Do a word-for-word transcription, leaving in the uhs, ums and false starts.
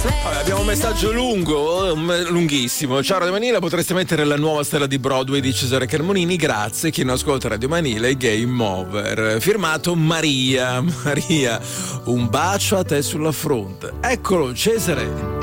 Vabbè, abbiamo un messaggio lungo, lunghissimo. Ciao Radio Manila, potreste mettere la nuova stella di Broadway di Cesare Carmonini, grazie. Chi non ascolta Radio Manila è Game Over. Firmato Maria. Maria, un bacio a te sulla fronte. Eccolo Cesare.